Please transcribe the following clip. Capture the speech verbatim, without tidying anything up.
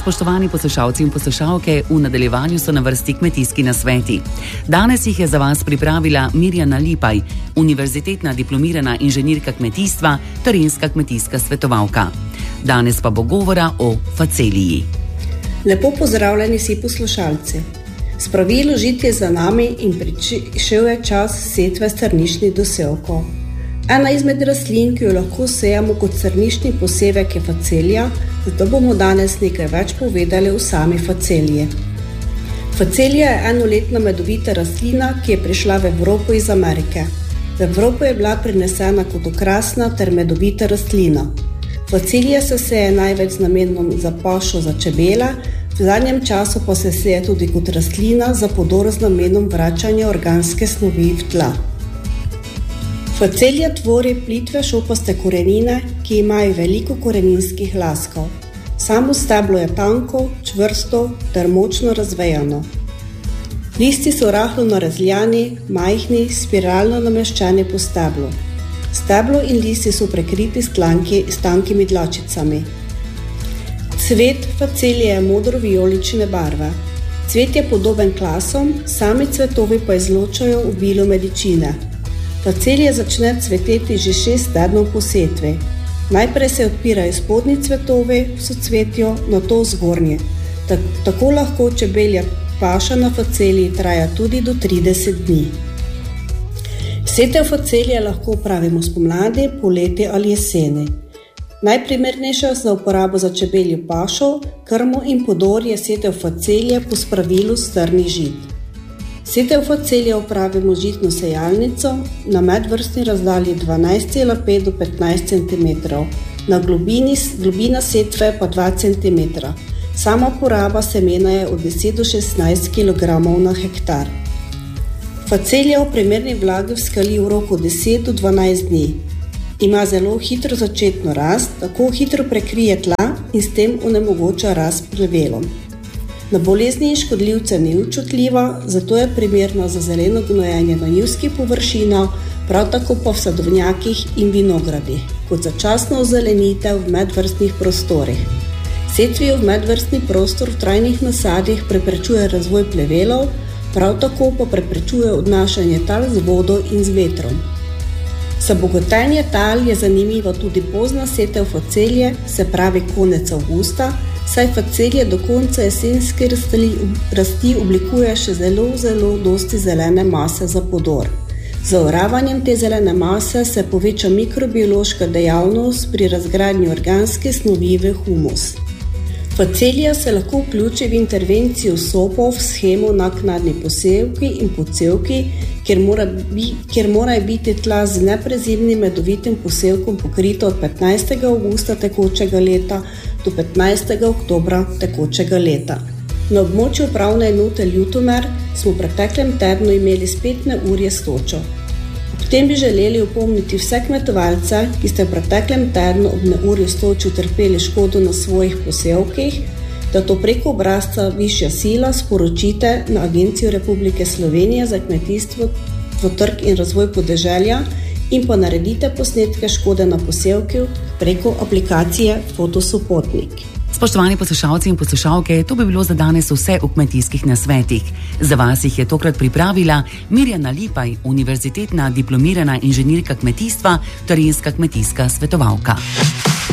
Spoštovani poslušalci in poslušalke, v nadaljevanju so na vrsti kmetijski nasveti. Danes jih je za vas pripravila Mirjana Lipaj, univerzitetna diplomirana inženirka kmetijstva, terenska kmetijska svetovalka. Danes pa bo govora o faceliji. Lepo pozdravljeni vsi poslušalci. Spravilo žitje za nami in prišel je čas setve strniščnih dosevkov. Ena izmed rastlin, ki jo lahko sejamo kot strniščni posevek, je facelija, zato bomo danes nekaj več povedali o sami faceliji. Facelija je enoletna medovita rastlina, ki je prišla v Evropo iz Amerike. V Evropo je bila prinesena kot okrasna ter medovita rastlina. Facelija se seje največ z namenom za pašo za čebele, v zadnjem času pa se seje tudi kot rastlina za podor z namenom vračanja organske snovi v tla. Facelija tvori plitve šopaste korenine, ki imajo veliko koreninskih laskov. Samo steblo je tanko, čvrsto ter močno razvejano. Listi so rahlo narezljani, majhni, spiralno nameščeni po steblu. Steblo in listi so prekriti s, tlanki, s tankimi dlačicami. Cvet facelije je modro-vijolične barve. Cvet je podoben klasom, sami cvetovi pa izločajo obilo medičine. Facelija začne cveteti že šest tednov po setvi. Najprej se odpirajo spodnji cvetovi v socvetju, nato zgornji. Tako lahko čebelja paša na faceliji traja tudi do trideset dni. Setev facelije lahko opravimo spomladi, poleti ali jeseni. Najprimernejša za uporabo za čebeljo pašo, krmo in podor je setev facelije po spravilu strnih žit. Setev facelije opravimo žitno sejalnico na medvrstni razdalji dvanajst cela pet do petnajst centimetrov, na globini, globina setve pa dva centimetra. Sama poraba semena je od deset do šestnajst kilogramov na hektar. Facelija v primerni vlagi vzkali v roku deset do dvanajst dni. Ima zelo hitro začetno rast, tako hitro prekrije tla in s tem onemogoča rast plevelom. Na bolezni in škodljivce ni občutljiva, zato je primerna za zeleno gnojenje na njivskih površinah, prav tako pa v sadovnjakih in vinogradih, kot začasno ozelenitev v medvrstnih prostorih. Setvijo v medvrstni prostor v trajnih nasadih preprečuje razvoj plevelov, prav tako pa preprečuje odnašanje tal z vodo in z vetrom. Za bogatenje tal je zanimiva tudi pozna setev facelije, se pravi konec avgusta, saj facelija do konca jesenske rasti oblikuje še zelo, zelo dosti zelene mase za podor. Z oravanjem te zelene mase se poveča mikrobiološka dejavnost pri razgradnji organske snovi v humus. Facelija se lahko vključi v intervencijo sopov v shemo naknadni posevki in pocevki, kjer mora, bi, kjer mora biti tla z neprezimnim medovitim posevkom pokrito od petnajstega avgusta tekočega leta do petnajstega oktobra tekočega leta. Na območju upravne enote Ljutomer smo v preteklem tednu imeli spet neurje s točo. Ob tem bi želeli opomniti vse kmetovalce, ki ste v preteklem tednu ob neurju s točo trpeli škodo na svojih posevkih, da to preko obrazca Višja sila sporočite na Agencijo Republike Slovenije za kmetijstvo, trg in razvoj podeželja in pa naredite posnetke škode na posevkih preko aplikacije Fotosopotnik. Spoštovani poslušalci in poslušalke, to bi bilo za danes vse v kmetijskih nasvetih. Za vas jih je tokrat pripravila Mirjana Lipaj, univerzitetna diplomirana inženirka kmetijstva, terenska kmetijska svetovalka.